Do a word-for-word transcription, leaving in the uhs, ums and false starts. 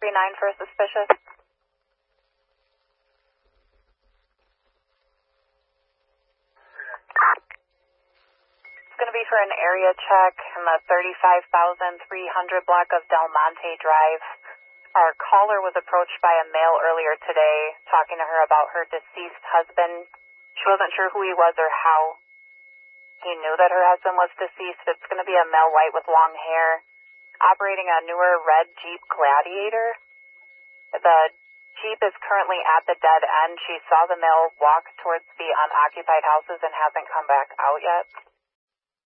three nine for suspicious. It's going to be for an area check in the thirty-five thousand three hundred block of Del Monte Drive. Our caller was approached by a male earlier today talking to her about her deceased husband. She wasn't sure who he was or how he knew that her husband was deceased. It's going to be a male white with long hair operating a newer red Jeep Gladiator. The Jeep is currently at the dead end. She saw the male walk towards the unoccupied houses and hasn't come back out yet.